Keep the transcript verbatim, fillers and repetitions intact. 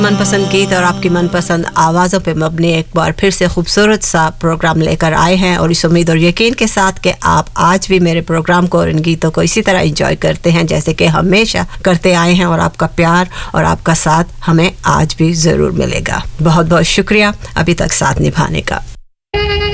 मनपसंद गीत और आपकी मनपसंद आवाज़ों पे मबनी एक बार फिर से खूबसूरत सा प्रोग्राम लेकर आए हैं और इस उम्मीद और यकीन के साथ कि आप आज भी मेरे प्रोग्राम को और इन गीतों को इसी तरह एंजॉय करते हैं जैसे कि हमेशा करते आए हैं और आपका प्यार और आपका साथ हमें आज भी ज़रूर मिलेगा। बहुत बहुत शुक्रिया अभी तक साथ निभाने का।